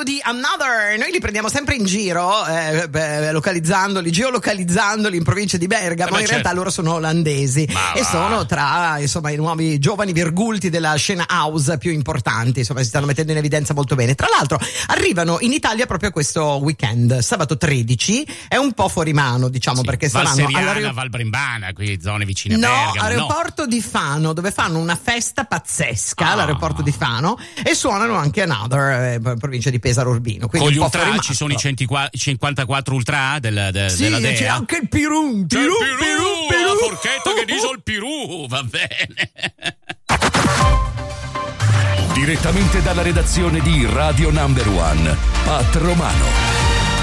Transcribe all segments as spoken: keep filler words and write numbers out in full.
di Another. Noi li prendiamo sempre in giro, eh, beh, localizzandoli, geolocalizzandoli in provincia di Bergamo. Eh, in certo. realtà loro sono olandesi Ma e va. sono tra insomma i nuovi giovani virgulti della scena house più importanti. Insomma, si stanno mettendo in evidenza molto bene. Tra l'altro arrivano in Italia proprio questo weekend, sabato tredici. È un po' fuori mano, diciamo, sì, perché Val saranno Seriana, all'aerop- Val Brembana, qui zone vicine a no, Bergamo. aeroporto no. di Fano, dove fanno una festa pazzesca, ah. l'aeroporto di Fano, e suonano anche Another, eh, provincia di Pesaro Urbino. Con gli ultra ci sono i cinquantaquattro ultra del, del, sì, della Dea. C'è anche il Pirù, Pirù, Pirù, Pirù, Pirù, Pirù. la forchetta che diso il Pirù, va bene. Direttamente dalla redazione di Radio Number One, Pat Romano.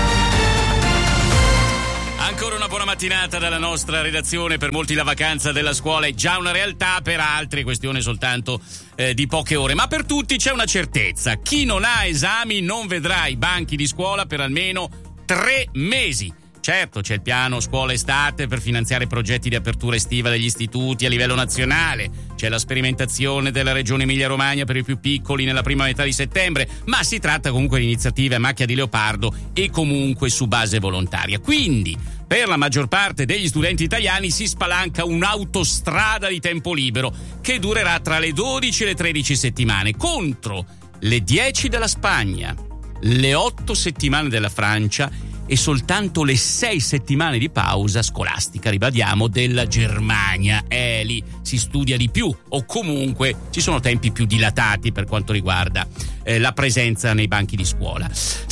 Ancora una buona mattinata dalla nostra redazione. Per molti la vacanza della scuola è già una realtà, per altri è questione soltanto eh, di poche ore. Ma per tutti c'è una certezza: chi non ha esami non vedrà i banchi di scuola per almeno tre mesi. Certo, c'è il piano scuola estate per finanziare progetti di apertura estiva degli istituti a livello nazionale, c'è la sperimentazione della regione Emilia-Romagna per i più piccoli nella prima metà di settembre, ma si tratta comunque di iniziative a macchia di leopardo e comunque su base volontaria. Quindi, per la maggior parte degli studenti italiani si spalanca un'autostrada di tempo libero che durerà tra le dodici e le tredici settimane, contro le dieci della Spagna, le otto settimane della Francia e soltanto le sei settimane di pausa scolastica, ribadiamo, della Germania. Eh, lì si studia di più, o comunque ci sono tempi più dilatati per quanto riguarda eh, la presenza nei banchi di scuola.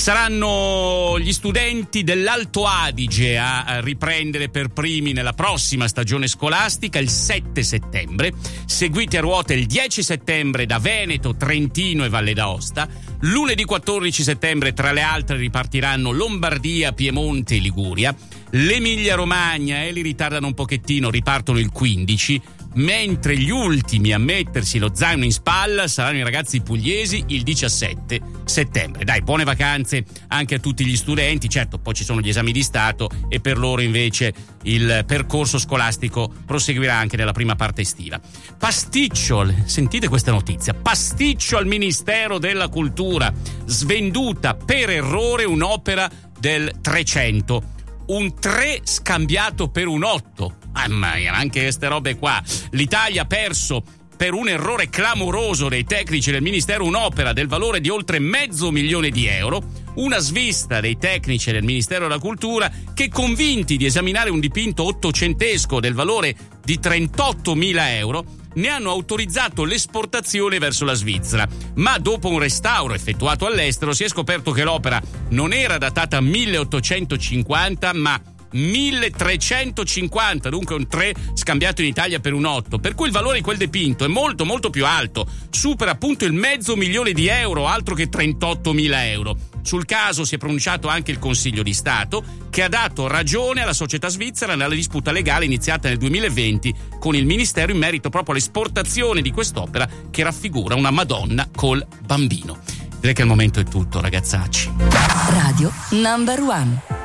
Saranno gli studenti dell'Alto Adige a, a riprendere per primi nella prossima stagione scolastica il sette settembre, seguiti a ruota il dieci settembre da Veneto, Trentino e Valle d'Aosta. Lunedì quattordici settembre tra le altre ripartiranno Lombardia, Piemonte e Liguria. L'Emilia Romagna, e li ritardano un pochettino, ripartono il quindici, mentre gli ultimi a mettersi lo zaino in spalla saranno i ragazzi pugliesi il diciassette settembre. Dai, buone vacanze anche a tutti gli studenti. Certo, poi ci sono gli esami di Stato e per loro invece il percorso scolastico proseguirà anche nella prima parte estiva. Pasticcio, sentite questa notizia, pasticcio al Ministero della Cultura, svenduta per errore un'opera del trecento, un tre scambiato per un otto. Mamma mia, anche queste robe qua. L'Italia ha perso per un errore clamoroso dei tecnici del Ministero un'opera del valore di oltre mezzo milione di euro, una svista dei tecnici del Ministero della Cultura che, convinti di esaminare un dipinto ottocentesco del valore di trentottomila euro, ne hanno autorizzato l'esportazione verso la Svizzera, ma dopo un restauro effettuato all'estero si è scoperto che l'opera non era datata milleottocentocinquanta ma milletrecentocinquanta, dunque un tre scambiato in Italia per un otto, per cui il valore di quel dipinto è molto molto più alto, supera appunto il mezzo milione di euro, altro che trentottomila euro. Sul caso si è pronunciato anche il Consiglio di Stato, che ha dato ragione alla società svizzera nella disputa legale iniziata nel duemilaventi con il Ministero in merito proprio all'esportazione di quest'opera che raffigura una Madonna col bambino. Direi che al momento è tutto, ragazzacci. Radio Number One.